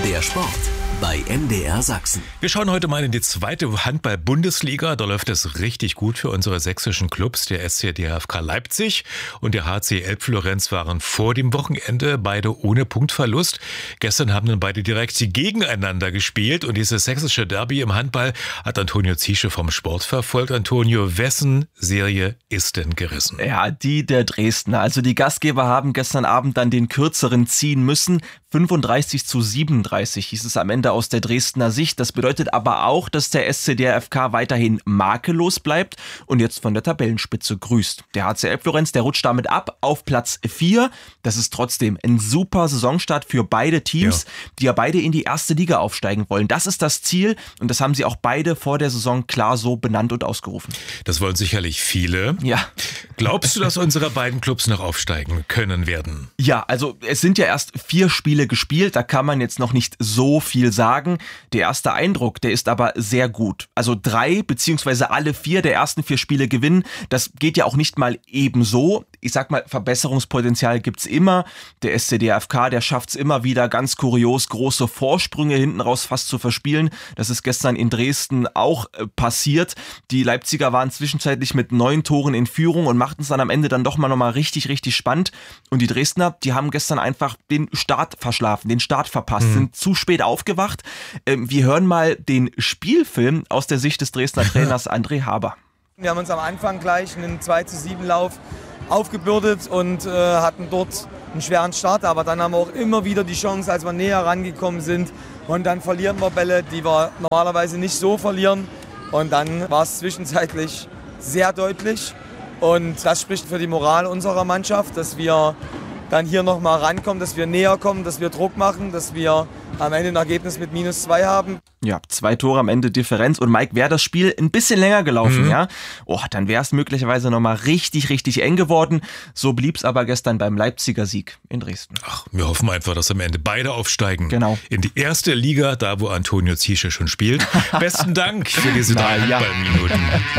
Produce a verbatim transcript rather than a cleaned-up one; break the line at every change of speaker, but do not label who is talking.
Der Sport bei M D R Sachsen.
Wir schauen heute mal in die zweite Handball-Bundesliga. Da läuft es richtig gut für unsere sächsischen Clubs. Der S C D F K Leipzig und der H C Elbflorenz waren vor dem Wochenende beide ohne Punktverlust. Gestern haben dann beide direkt gegeneinander gespielt. Und dieses sächsische Derby im Handball hat Antonio Ziesche vom Sport verfolgt. Antonio, wessen Serie ist denn gerissen?
Ja, die der Dresdner. Also die Gastgeber haben gestern Abend dann den kürzeren ziehen müssen. fünfunddreißig zu siebenunddreißig hieß es am Ende aus der Dresdner Sicht. Das bedeutet aber auch, dass der S C D F K weiterhin makellos bleibt und jetzt von der Tabellenspitze grüßt. Der H C Elbflorenz, der rutscht damit ab auf Platz vier. Das ist trotzdem ein super Saisonstart für beide Teams, ja. die ja beide in die erste Liga aufsteigen wollen. Das ist das Ziel und das haben sie auch beide vor der Saison klar so benannt und ausgerufen.
Das wollen sicherlich viele.
Ja.
Glaubst du, dass unsere beiden Clubs noch aufsteigen können werden?
Ja, also es sind ja erst vier Spiele gespielt, da kann man jetzt noch nicht so viel sagen. Der erste Eindruck, der ist aber sehr gut. Also drei beziehungsweise alle vier der ersten vier Spiele gewinnen, das geht ja auch nicht mal ebenso. Ich sag mal, Verbesserungspotenzial gibt's immer. Der S C D F K, der schafft's immer wieder ganz kurios, große Vorsprünge hinten raus fast zu verspielen. Das ist gestern in Dresden auch äh, passiert. Die Leipziger waren zwischenzeitlich mit neun Toren in Führung und machten es dann am Ende dann doch mal nochmal richtig, richtig spannend. Und die Dresdner, die haben gestern einfach den Start verschlafen, den Start verpasst, mhm. sind zu spät aufgewacht. Ähm, wir hören mal den Spielfilm aus der Sicht des Dresdner Trainers André Haber.
Wir haben uns am Anfang gleich einen zwei zu sieben Lauf aufgebürdet und äh, hatten dort einen schweren Start, aber dann haben wir auch immer wieder die Chance, als wir näher rangekommen sind und dann verlieren wir Bälle, die wir normalerweise nicht so verlieren und dann war es zwischenzeitlich sehr deutlich und das spricht für die Moral unserer Mannschaft, dass wir dann hier nochmal rankommen, dass wir näher kommen, dass wir Druck machen, dass wir am Ende ein Ergebnis mit minus zwei haben.
Ja, zwei Tore am Ende Differenz. Und Mike, wäre das Spiel ein bisschen länger gelaufen, mhm. ja, oh, dann wäre es möglicherweise nochmal richtig, richtig eng geworden. So blieb es aber gestern beim Leipziger Sieg in Dresden.
Ach, wir hoffen einfach, dass am Ende beide aufsteigen.
Genau.
In die erste Liga, da wo Antonio Ziesche schon spielt. Besten Dank für diese drei Handballminuten.